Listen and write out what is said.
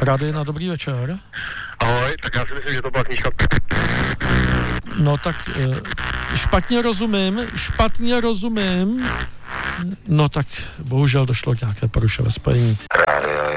Rady na dobrý večer. Ahoj, tak já si myslím, že to byla knížka. No tak špatně rozumím. No tak bohužel došlo k nějaké poruše ve spojení.